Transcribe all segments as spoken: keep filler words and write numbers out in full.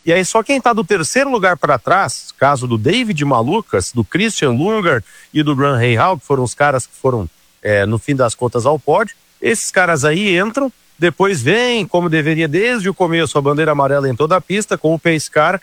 E aí só quem está do terceiro lugar para trás, caso do David Malukas, do Christian Lundgaard e do Graham Rahal, que foram os caras que foram, é, no fim das contas, ao pódio, esses caras aí entram, depois vem, como deveria desde o começo, a bandeira amarela em toda a pista, com o pace car,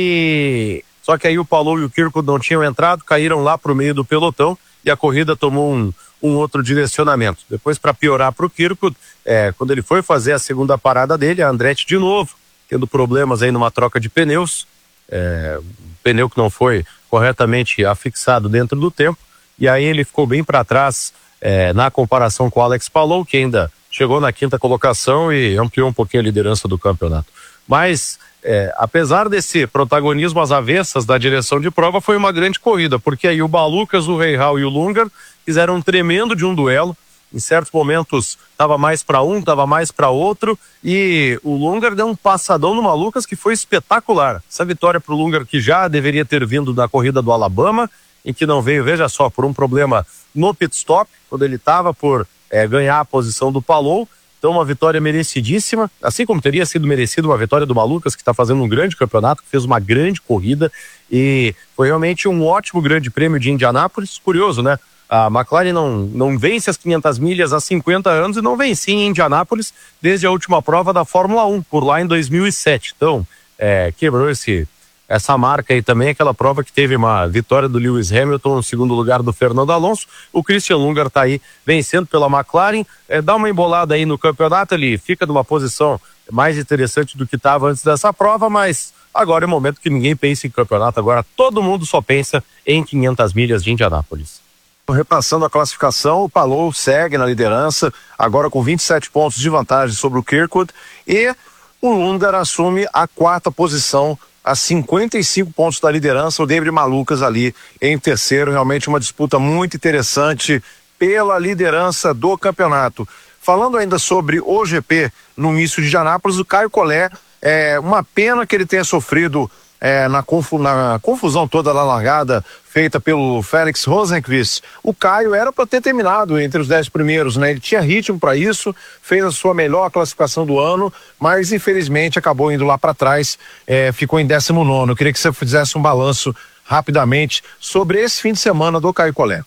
e só que aí o Palou e o Kirkwood não tinham entrado, caíram lá para o meio do pelotão, e a corrida tomou um, um outro direcionamento. Depois, para piorar para o Kirkwood, é, quando ele foi fazer a segunda parada dele, a Andretti de novo, tendo problemas aí numa troca de pneus, é, um pneu que não foi corretamente afixado dentro do tempo, e aí ele ficou bem para trás é, na comparação com o Alex Palou, que ainda chegou na quinta colocação e ampliou um pouquinho a liderança do campeonato. Mas, é, apesar desse protagonismo às avessas da direção de prova, foi uma grande corrida, porque aí o Malukas, o Rahal e o Lundgaard fizeram um tremendo de um duelo. Em certos momentos estava mais para um, estava mais para outro, e o Lundgaard deu um passadão no Malukas que foi espetacular. Essa vitória para o Lundgaard, que já deveria ter vindo da corrida do Alabama, em que não veio, veja só, por um problema no pit stop, quando ele estava por é, ganhar a posição do Palou. Então uma vitória merecidíssima, assim como teria sido merecida uma vitória do Malukas, que está fazendo um grande campeonato, que fez uma grande corrida, e foi realmente um ótimo grande prêmio de Indianápolis. Curioso, né? A McLaren não, não vence as quinhentas milhas há cinquenta anos e não vence em Indianápolis desde a última prova da Fórmula um, por lá em dois mil e sete. Então, é, quebrou esse, essa marca aí também, aquela prova que teve uma vitória do Lewis Hamilton no segundo lugar do Fernando Alonso. O Christian Lundgaard está aí vencendo pela McLaren, é, dá uma embolada aí no campeonato, ele fica numa posição mais interessante do que estava antes dessa prova, mas agora é o momento que ninguém pensa em campeonato, agora todo mundo só pensa em quinhentas milhas de Indianápolis. Repassando a classificação, o Palou segue na liderança, agora com vinte e sete pontos de vantagem sobre o Kirkwood, e o Lundgaard assume a quarta posição, a cinquenta e cinco pontos da liderança, o David Malukas ali em terceiro. Realmente uma disputa muito interessante pela liderança do campeonato. Falando ainda sobre o G P no início de Indianápolis, o Caio Collet, é uma pena que ele tenha sofrido É, na, confu na confusão toda da largada feita pelo Felix Rosenqvist. O Caio era para ter terminado entre os dez primeiros, né? Ele tinha ritmo para isso, fez a sua melhor classificação do ano, mas infelizmente acabou indo lá para trás, é, ficou em décimo nono. Eu queria que você fizesse um balanço rapidamente sobre esse fim de semana do Caio Collet.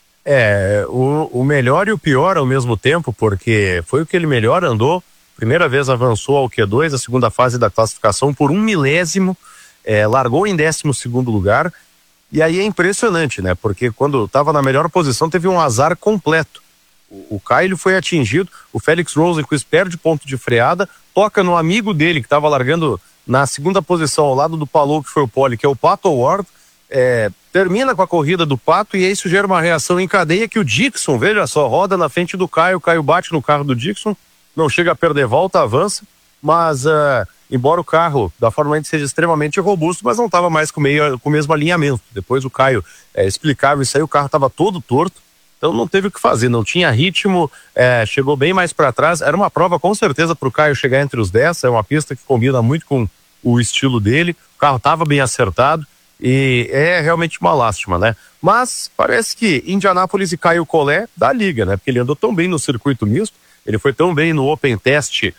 É, o, o melhor e o pior ao mesmo tempo, porque foi o que ele melhor andou. Primeira vez avançou ao Q dois, a segunda fase da classificação, por um milésimo. É, largou em décimo segundo lugar, e aí é impressionante, né? Porque quando estava na melhor posição teve um azar completo. O, o Caio foi atingido, o Felix Rosenqvist perde ponto de freada, toca no amigo dele que estava largando na segunda posição ao lado do Palou, que foi o pole, que é o Pato Ward, é, termina com a corrida do Pato, e aí isso gera uma reação em cadeia que o Dixon, veja só, roda na frente do Caio, o Caio bate no carro do Dixon, não chega a perder volta, avança, mas uh, embora o carro da Fórmula um seja extremamente robusto, mas não estava mais com, meio, com o mesmo alinhamento. Depois o Caio é, explicava isso aí, o carro estava todo torto, então não teve o que fazer, não tinha ritmo, é, chegou bem mais para trás. Era uma prova com certeza para o Caio chegar entre os dez, é uma pista que combina muito com o estilo dele, o carro estava bem acertado, e é realmente uma lástima, né? Mas parece que Indianápolis e Caio Collet da liga, né? Porque ele andou tão bem no circuito misto, ele foi tão bem no Open Test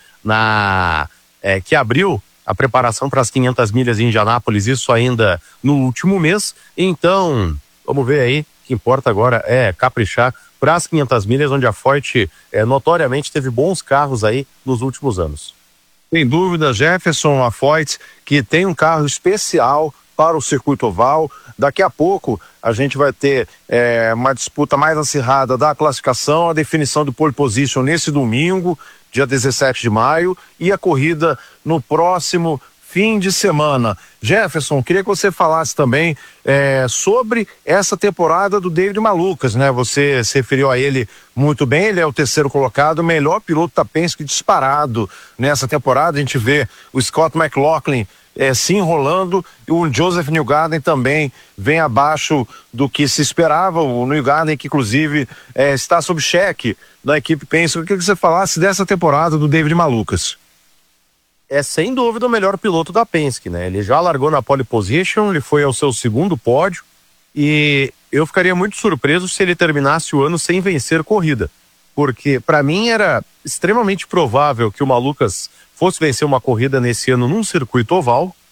na, é, que abriu a preparação para as quinhentas milhas em Indianápolis, isso ainda no último mês. Então, vamos ver aí, o que importa agora é caprichar para as quinhentas milhas, onde a Foyt é, notoriamente teve bons carros aí nos últimos anos. Sem dúvida, Jefferson, a Foyt, que tem um carro especial para o circuito oval. Daqui a pouco a gente vai ter é, uma disputa mais acirrada da classificação, a definição do pole position nesse domingo, dia dezessete de maio, e a corrida no próximo fim de semana. Jefferson, queria que você falasse também é, sobre essa temporada do David Malukas, né? Você se referiu a ele muito bem, ele é o terceiro colocado, o melhor piloto da Penske disparado nessa temporada. A gente vê o Scott McLaughlin É, se enrolando, e o Joseph Newgarden também vem abaixo do que se esperava. O Newgarden, que inclusive é, está sob cheque da equipe Penske. Eu queria que você falasse dessa temporada do David Malukas. É sem dúvida o melhor piloto da Penske, né? Ele já largou na pole position, ele foi ao seu segundo pódio, e eu ficaria muito surpreso se ele terminasse o ano sem vencer corrida, porque para mim era extremamente provável que o Malukas fosse vencer uma corrida nesse ano num circuito oval,